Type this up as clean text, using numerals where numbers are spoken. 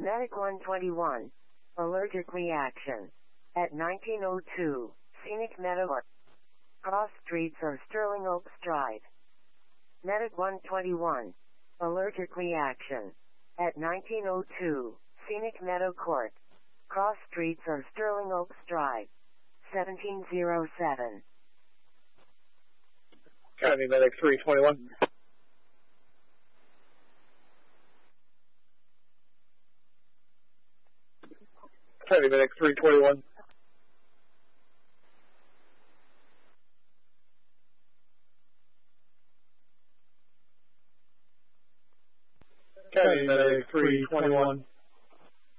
Medic 121. Allergic reaction. At 1902, Scenic Meadow. Cross streets or Sterling Oaks Drive. Medic 121. Allergic reaction. At 1902, Scenic Meadow Court. Cross streets or Sterling Oaks Drive. 1707. County Medic 321. County Medic 321. County Medic 321.